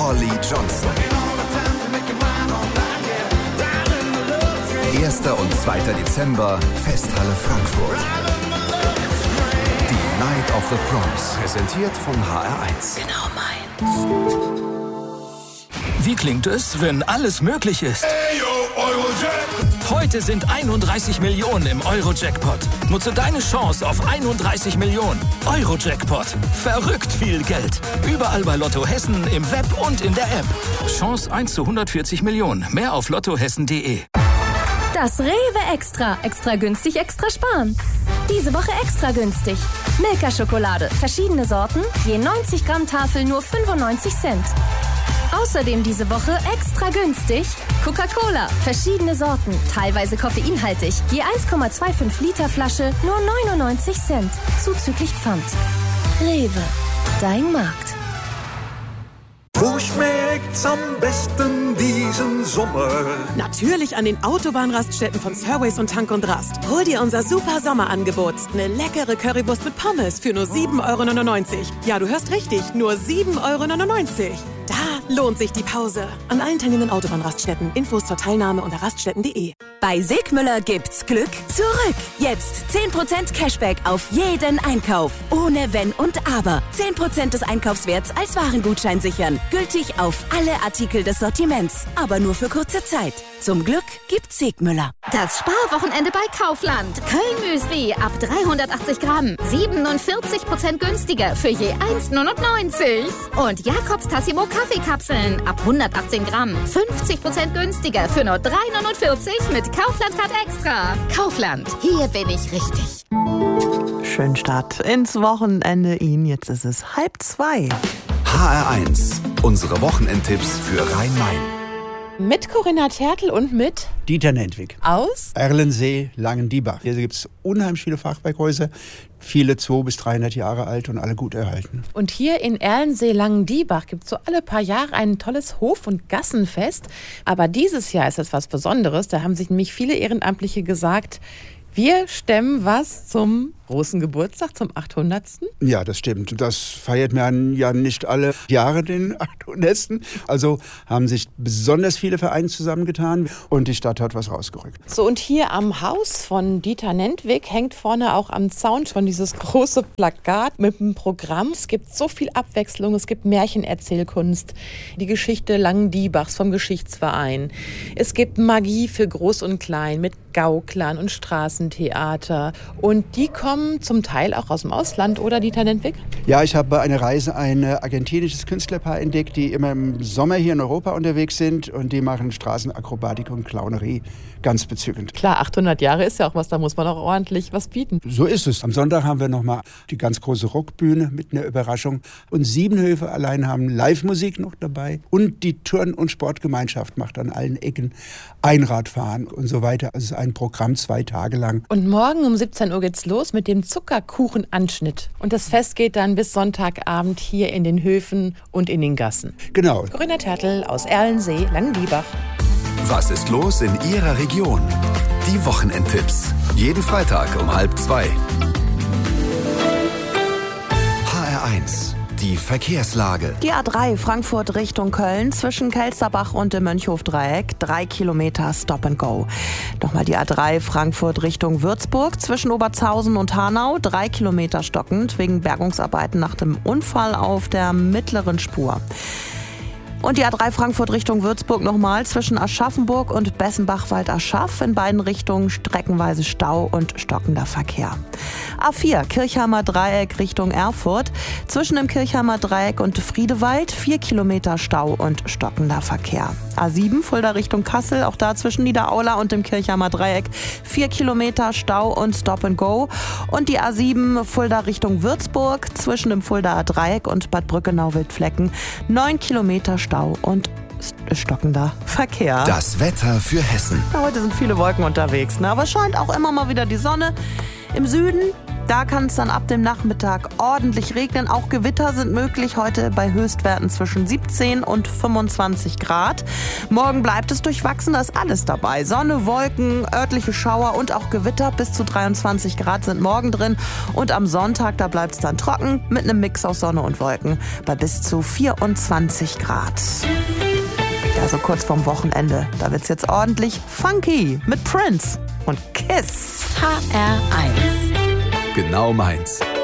Holly Johnson. 1. und 2. Dezember, Festhalle Frankfurt. Die Night of the Proms, präsentiert von HR1. Genau meins. Wie klingt es, wenn alles möglich ist? Heute sind 31 Millionen im Euro-Jackpot. Nutze deine Chance auf 31 Millionen. Euro-Jackpot. Verrückt viel Geld. Überall bei Lotto Hessen, im Web und in der App. Chance 1 zu 140 Millionen. Mehr auf lottohessen.de. Das Rewe Extra. Extra günstig, extra sparen. Diese Woche extra günstig. Milka-Schokolade. Verschiedene Sorten. Je 90 Gramm Tafel nur 95 Cent. Außerdem diese Woche extra günstig Coca-Cola, verschiedene Sorten, teilweise koffeinhaltig, je 1,25 Liter Flasche, nur 99 Cent, zuzüglich Pfand. Rewe, dein Markt. Wo schmeckt's am besten diesen Sommer? Natürlich an den Autobahnraststätten von Surways und Tank und Rast. Hol dir unser super Sommerangebot. Eine leckere Currywurst mit Pommes für nur 7,99 €. Ja, du hörst richtig, nur 7,99 €. Da lohnt sich die Pause. An allen teilnehmenden Autobahnraststätten. Infos zur Teilnahme unter raststätten.de. Bei Sigmüller gibt's Glück zurück. Jetzt 10% Cashback auf jeden Einkauf. Ohne Wenn und Aber. 10% des Einkaufswerts als Warengutschein sichern. Gültig auf alle Artikel des Sortiments. Aber nur für kurze Zeit. Zum Glück gibt's Sigmüller. Das Sparwochenende bei Kaufland. Köln-Müsli ab 380 Gramm. 47% günstiger für je 1,99 €. Und Jakobs Tassimo Kaffeekapseln ab 118 Gramm. 50% günstiger für nur 3,49 € mit Kaufland-Card Extra. Kaufland, hier bin ich richtig. Schönen Start ins Wochenende Ihnen. Jetzt ist es 1:30. HR1, unsere Wochenendtipps für Rhein-Main. Mit Corinna Tertel und mit Dieter Nentwig. Aus Erlensee, Langendiebach. Hier gibt es unheimlich viele Fachwerkhäuser, viele 200 bis 300 Jahre alt und alle gut erhalten. Und hier in Erlensee-Langendiebach gibt es so alle paar Jahre ein tolles Hof- und Gassenfest. Aber dieses Jahr ist es was Besonderes. Da haben sich nämlich viele Ehrenamtliche gesagt, wir stemmen was zum großen Geburtstag, zum 800. Ja, das stimmt. Das feiert man ja nicht alle Jahre, den 800. Also haben sich besonders viele Vereine zusammengetan und die Stadt hat was rausgerückt. So, und hier am Haus von Dieter Nentwig hängt vorne auch am Zaun schon dieses große Plakat mit einem Programm. Es gibt so viel Abwechslung, es gibt Märchenerzählkunst, die Geschichte Langendiebachs vom Geschichtsverein. Es gibt Magie für Groß und Klein mit Gauklern und Straßentheater. Und die kommen zum Teil auch aus dem Ausland, oder Dieter Nentwig? Ja, ich habe bei einer Reise ein argentinisches Künstlerpaar entdeckt, die immer im Sommer hier in Europa unterwegs sind und die machen Straßenakrobatik und Clownerie. Ganz bezückend. Klar, 800 Jahre ist ja auch was, da muss man auch ordentlich was bieten. So ist es. Am Sonntag haben wir nochmal die ganz große Rockbühne mit einer Überraschung. Und 7 Höfe allein haben Live-Musik noch dabei. Und die Turn- und Sportgemeinschaft macht an allen Ecken Einradfahren und so weiter. Also es ist ein Programm 2 Tage lang. Und morgen um 17 Uhr geht's los mit dem Zuckerkuchenanschnitt. Und das Fest geht dann bis Sonntagabend hier in den Höfen und in den Gassen. Genau. Corinna Tertel aus Erlensee, Langendiebach. Was ist los in Ihrer Region? Die Wochenendtipps. Jeden Freitag um 1:30. HR1, die Verkehrslage. Die A3 Frankfurt Richtung Köln zwischen Kelsterbach und dem Mönchhofdreieck 3 Kilometer Stop and Go. Nochmal die A3 Frankfurt Richtung Würzburg zwischen Obertshausen und Hanau 3 Kilometer stockend wegen Bergungsarbeiten nach dem Unfall auf der mittleren Spur. Und die A3 Frankfurt Richtung Würzburg nochmal zwischen Aschaffenburg und Bessenbach-Walderschaff. In beiden Richtungen streckenweise Stau und stockender Verkehr. A4 Kirchheimer Dreieck Richtung Erfurt. Zwischen dem Kirchheimer Dreieck und Friedewald 4 Kilometer Stau und stockender Verkehr. A7 Fulda Richtung Kassel. Auch da zwischen Niederaula und dem Kirchheimer Dreieck 4 Kilometer Stau und Stop and Go. Und die A7 Fulda Richtung Würzburg. Zwischen dem Fuldaer Dreieck und Bad Brückenau-Wildflecken 9 Kilometer Stau und stockender Verkehr. Das Wetter für Hessen. Ja, heute sind viele Wolken unterwegs, aber es scheint auch immer mal wieder die Sonne. Im Süden Da kann es dann ab dem Nachmittag ordentlich regnen. Auch Gewitter sind möglich, heute bei Höchstwerten zwischen 17 und 25 Grad. Morgen bleibt es durchwachsen, da ist alles dabei. Sonne, Wolken, örtliche Schauer und auch Gewitter. Bis zu 23 Grad sind morgen drin. Und am Sonntag, da bleibt es dann trocken mit einem Mix aus Sonne und Wolken bei bis zu 24 Grad. Ja, so kurz vorm Wochenende. Da wird's jetzt ordentlich funky mit Prince und Kiss. HR1. Genau meins.